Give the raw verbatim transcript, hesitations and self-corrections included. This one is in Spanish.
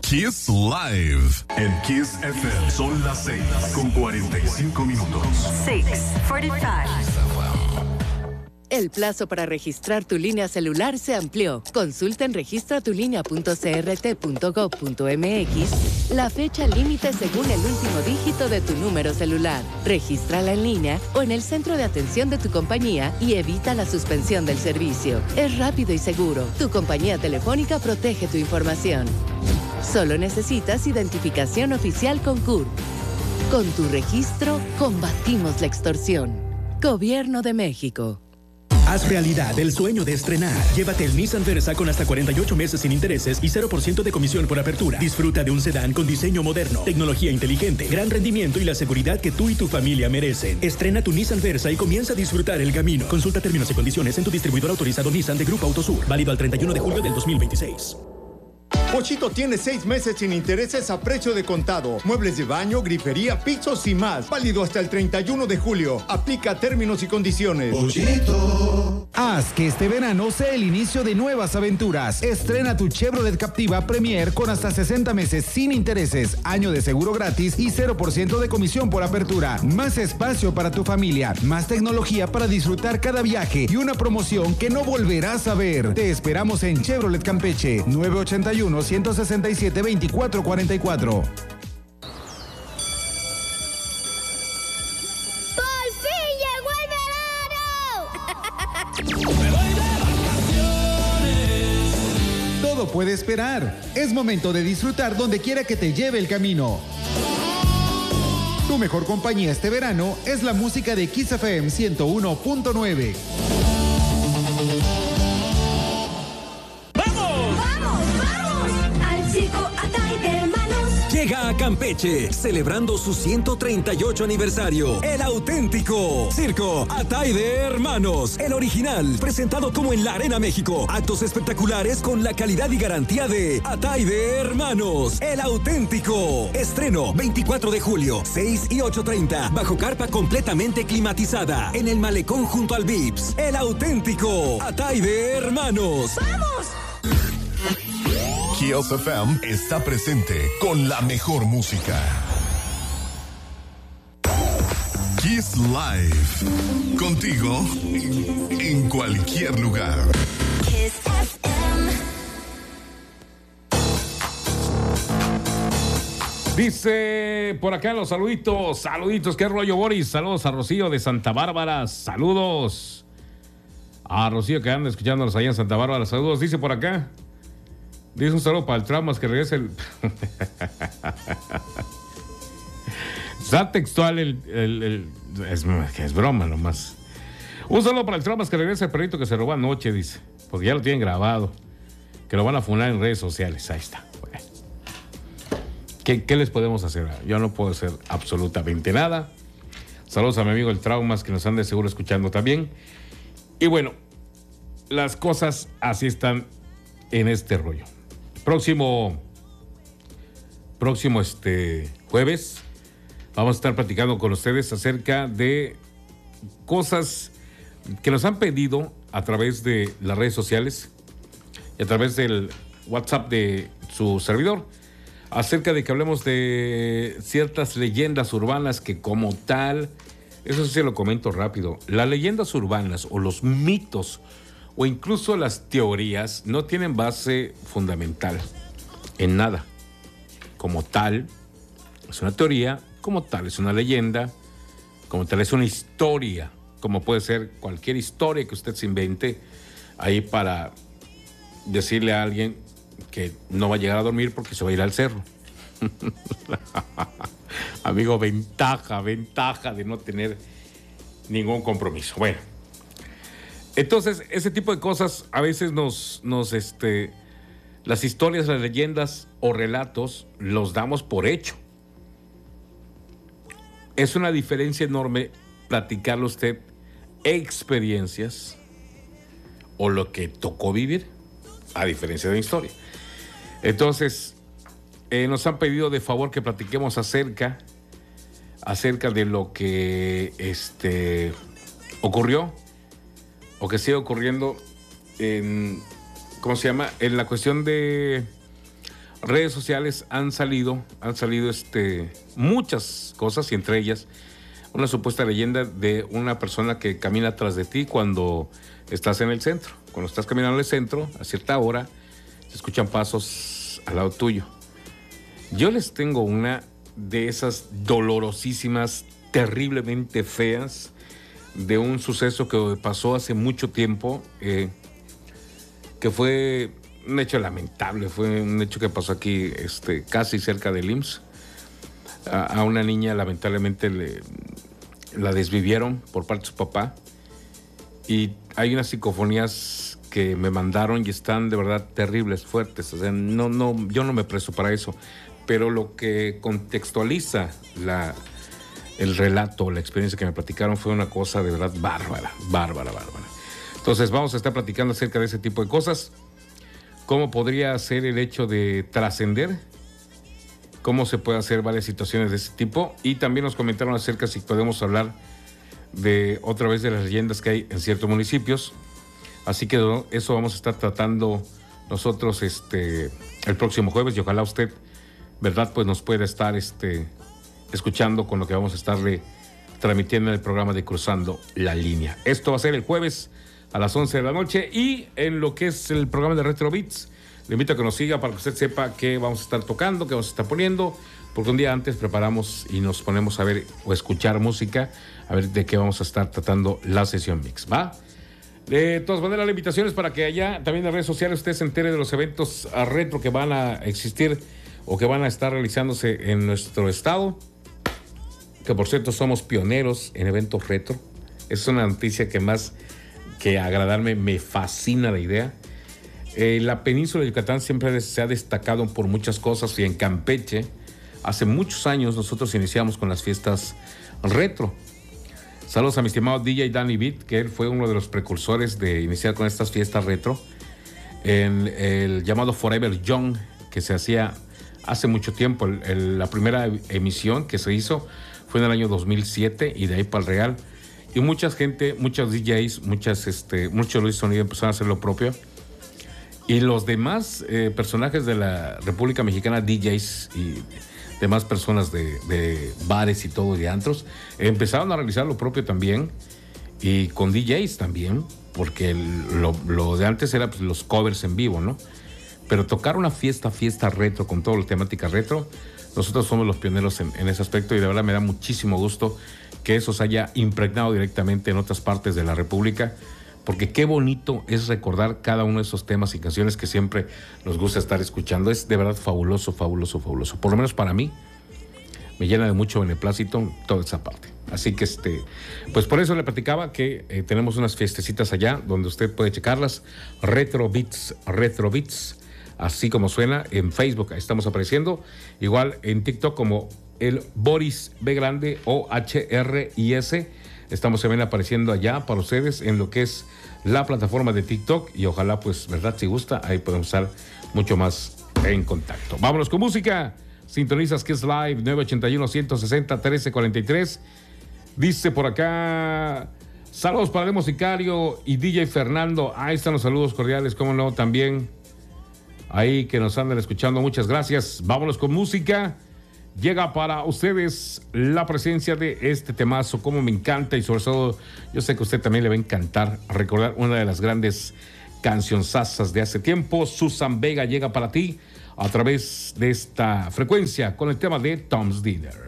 Kiss Live en Kiss F M. Son las seis con cuarenta y cinco minutos. seis cuarenta y cinco. El plazo para registrar tu línea celular se amplió. Consulta en registra tu línea punto c r t punto gov punto m x la fecha límite según el último dígito de tu número celular. Regístrala en línea o en el centro de atención de tu compañía y evita la suspensión del servicio. Es rápido y seguro. Tu compañía telefónica protege tu información. Solo necesitas identificación oficial con C U R. Con tu registro, combatimos la extorsión. Gobierno de México. Haz realidad el sueño de estrenar. Llévate el Nissan Versa con hasta cuarenta y ocho meses sin intereses y cero por ciento de comisión por apertura. Disfruta de un sedán con diseño moderno, tecnología inteligente, gran rendimiento y la seguridad que tú y tu familia merecen. Estrena tu Nissan Versa y comienza a disfrutar el camino. Consulta términos y condiciones en tu distribuidor autorizado Nissan de Grupo Autosur. Válido al treinta y uno de julio del dos mil veintiséis. Pochito tiene seis meses sin intereses a precio de contado. Muebles de baño, grifería, pisos y más. Válido hasta el treinta y uno de julio. Aplica términos y condiciones. Pochito. Haz que este verano sea el inicio de nuevas aventuras. Estrena tu Chevrolet Captiva Premier con hasta sesenta meses sin intereses, año de seguro gratis y cero por ciento de comisión por apertura. Más espacio para tu familia, más tecnología para disfrutar cada viaje y una promoción que no volverás a ver. Te esperamos en Chevrolet Campeche, nueve ochenta y uno, ciento sesenta y siete, veinticuatro cuarenta y cuatro. ¡Por fin llegó el verano! ¡Me voy de vacaciones! Todo puede esperar. Es momento de disfrutar donde quiera que te lleve el camino. Tu mejor compañía este verano es la música de Kiss F M ciento uno punto nueve. Llega a Campeche, celebrando su ciento treinta y ocho aniversario, el auténtico Circo Atay de Hermanos, el original, presentado como en la Arena México. Actos espectaculares con la calidad y garantía de Atay de Hermanos, el auténtico. Estreno veinticuatro de julio, seis y ocho treinta, bajo carpa completamente climatizada, en el malecón junto al Vips. El auténtico Atay de Hermanos. ¡Vamos! Kiss F M está presente con la mejor música. Kiss Live. Contigo en cualquier lugar. Kiss F M. Dice por acá los saluditos, saluditos, qué rollo Boris, saludos a Rocío de Santa Bárbara, saludos a Rocío que anda escuchándonos allá en Santa Bárbara, saludos, dice por acá. Dice un saludo para el Traumas que regrese el... Está textual el... el, el es, es broma nomás. Un saludo para el Traumas que regrese el perrito que se robó anoche, dice. Porque ya lo tienen grabado. Que lo van a funar en redes sociales. Ahí está. Bueno. ¿Qué, ¿Qué les podemos hacer? Yo no puedo hacer absolutamente nada. Saludos a mi amigo el Traumas que nos anda de seguro escuchando también. Y bueno, las cosas así están en este rollo. Próximo, próximo este jueves vamos a estar platicando con ustedes acerca de cosas que nos han pedido a través de las redes sociales y a través del WhatsApp de su servidor, acerca de que hablemos de ciertas leyendas urbanas que como tal, eso sí se lo comento rápido, las leyendas urbanas o los mitos o incluso las teorías no tienen base fundamental en nada. Como tal, es una teoría, como tal es una leyenda, como tal es una historia, como puede ser cualquier historia que usted se invente ahí para decirle a alguien que no va a llegar a dormir porque se va a ir al cerro. Amigo, ventaja, ventaja de no tener ningún compromiso. Bueno. Entonces, ese tipo de cosas a veces nos, nos, este, las historias, las leyendas o relatos los damos por hecho. Es una diferencia enorme platicarle a usted experiencias o lo que tocó vivir, a diferencia de una historia. Entonces, eh, nos han pedido de favor que platiquemos acerca, acerca de lo que este, ocurrió o que sigue ocurriendo en, ¿cómo se llama? En la cuestión de redes sociales han salido, han salido este, muchas cosas, y entre ellas una supuesta leyenda de una persona que camina atrás de ti cuando estás en el centro. Cuando estás caminando en el centro, a cierta hora, se escuchan pasos al lado tuyo. Yo les tengo una de esas dolorosísimas, terriblemente feas, de un suceso que pasó hace mucho tiempo, eh, que fue un hecho lamentable, fue un hecho que pasó aquí este, casi cerca del I M S S. A, a una niña lamentablemente le, la desvivieron por parte de su papá, y hay unas psicofonías que me mandaron y están de verdad terribles, fuertes. O sea, no, no, yo no me presto para eso, pero lo que contextualiza la, el relato, la experiencia que me platicaron fue una cosa de verdad bárbara, bárbara, bárbara. Entonces vamos a estar platicando acerca de ese tipo de cosas. ¿Cómo podría ser el hecho de trascender? ¿Cómo se puede hacer varias situaciones de ese tipo? Y también nos comentaron acerca si podemos hablar de otra vez de las leyendas que hay en ciertos municipios. Así que eso vamos a estar tratando nosotros este, el próximo jueves, y ojalá usted, ¿verdad?, pues nos pueda estar este, escuchando con lo que vamos a estarle transmitiendo en el programa de Cruzando la Línea. Esto va a ser el jueves a las once de la noche, y en lo que es el programa de Retro Beats, le invito a que nos siga para que usted sepa qué vamos a estar tocando, qué vamos a estar poniendo, porque un día antes preparamos y nos ponemos a ver o escuchar música, a ver de qué vamos a estar tratando la sesión mix, ¿va? De todas maneras, la invitación es para que allá también en redes sociales usted se entere de los eventos retro que van a existir o que van a estar realizándose en nuestro estado, que por cierto somos pioneros en eventos retro. Es una noticia que más que agradarme, me fascina la idea. Eh, la península de Yucatán siempre se ha destacado por muchas cosas, y en Campeche hace muchos años nosotros iniciamos con las fiestas retro. Saludos a mi estimado D J Danny Beat, que él fue uno de los precursores de iniciar con estas fiestas retro en el llamado Forever Young, que se hacía hace mucho tiempo. El, el, la primera emisión que se hizo fue en el año dos mil siete, y de ahí para el Real. Y mucha gente, muchos D Js, muchas, este, muchos Luis Sonido empezaron a hacer lo propio. Y los demás eh, personajes de la República Mexicana, D Js y demás personas de, de bares y todo, de antros, empezaron a realizar lo propio también, y con D Js también, porque el, lo, lo de antes era pues, los covers en vivo, ¿no? Pero tocar una fiesta, fiesta retro, con toda la temática retro, nosotros somos los pioneros en, en ese aspecto, y de verdad me da muchísimo gusto que eso se haya impregnado directamente en otras partes de la República, porque qué bonito es recordar cada uno de esos temas y canciones que siempre nos gusta estar escuchando. Es de verdad fabuloso, fabuloso, fabuloso. Por lo menos para mí, me llena de mucho beneplácito toda esa parte. Así que, este, pues por eso le platicaba que eh, tenemos unas fiestecitas allá donde usted puede checarlas. Retro Beats, Retro Beats, así como suena, en Facebook, ahí estamos apareciendo. Igual en TikTok como el Boris B Grande o H R I S. Estamos también apareciendo allá para ustedes en lo que es la plataforma de TikTok, y ojalá, pues, verdad, si gusta, ahí podemos estar mucho más en contacto. Vámonos con música. Sintonizas Kiss Live nueve ochenta y uno, ciento sesenta, trece cuarenta y tres. Dice por acá, saludos para el musicario y D J Fernando. Ahí están los saludos cordiales, cómo no, también ahí que nos andan escuchando. Muchas gracias. Vámonos con música. Llega para ustedes la presencia de este temazo, como me encanta, y sobre todo yo sé que a usted también le va a encantar recordar una de las grandes cancionzasas de hace tiempo. Susan Vega llega para ti a través de esta frecuencia con el tema de Tom's Dinner.